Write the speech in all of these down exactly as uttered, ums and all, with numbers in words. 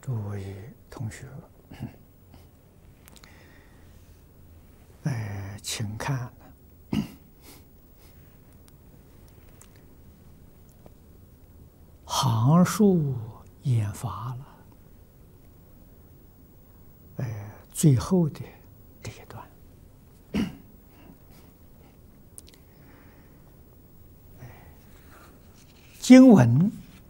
诸位同学，哎，请看行数演发了，哎，最后的这一段，经文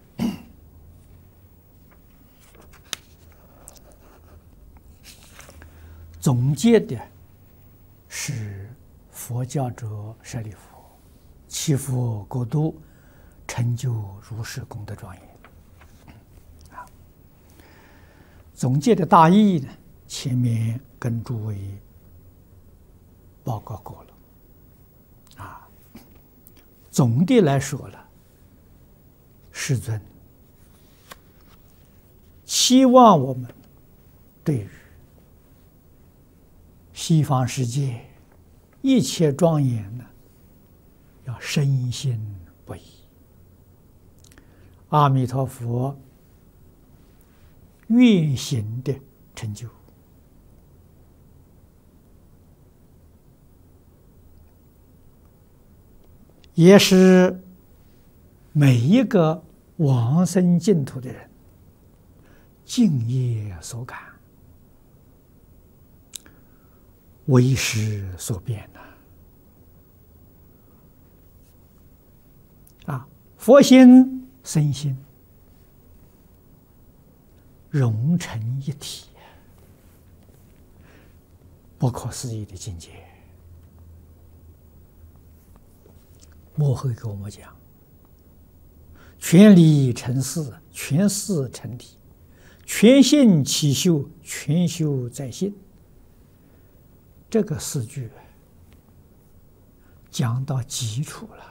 总结的是佛教者舍利弗祈福国度，成就如是功德庄严。啊，总结的大意呢，前面跟诸位报告过了。啊，总的来说了，世尊希望我们对于西方世界一切庄严呢，要深信不疑。阿弥陀佛愿行的成就，也是每一个往生净土的人敬业所感，为时所变呐！啊，佛心身心融成一体，不可思议的境界。末后给我们讲，全理成事，全事成理，全信起修，全修在信。这个四句讲到基础了，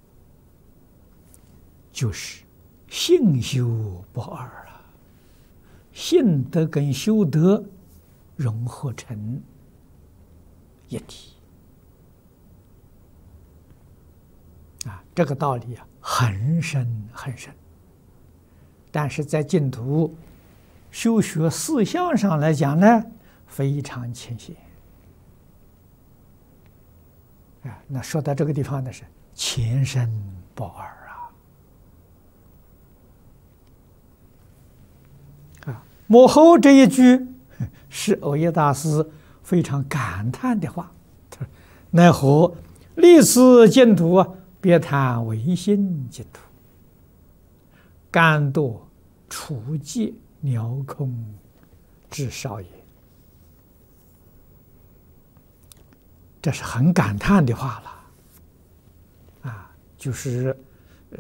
就是信修不二了，信德跟修德融合成一体。啊，这个道理啊，很深很深。但是在净土修学四相上来讲呢，非常浅显。啊，那说到这个地方呢，是前生不二啊！啊，幕后这一句是藕益大师非常感叹的话。他说：“奈何历此净土啊，别谈唯心净土，甘堕处界鸟空之少也。”这是很感叹的话了，啊，就是呃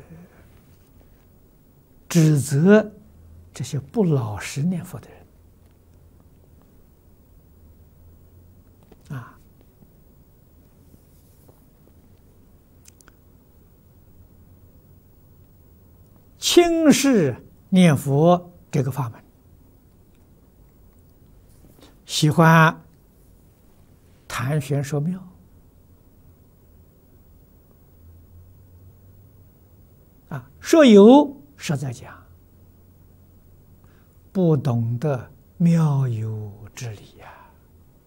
指责这些不老实念佛的人，啊，轻视念佛这个法门，喜欢谈玄说妙，啊，说有实在讲，不懂得妙有之理呀、啊；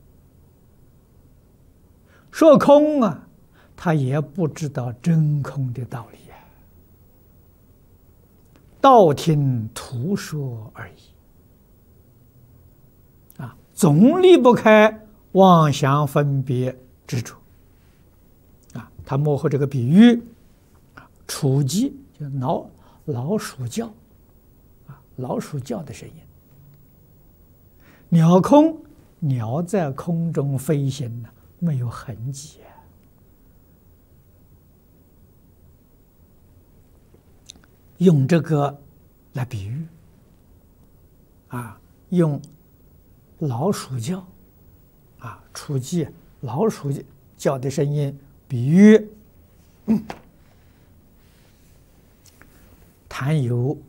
说空啊，他也不知道真空的道理呀、啊，道听途说而已，啊，总离不开妄想分别执着，啊，他幕后这个比喻，啊，雏鸡就老老鼠叫，啊，老鼠叫的声音；鸟空，鸟在空中飞行呢，没有痕迹啊。用这个来比喻，啊，用老鼠叫。啊，雏鸡老鼠叫的声音，比喻、嗯、谈有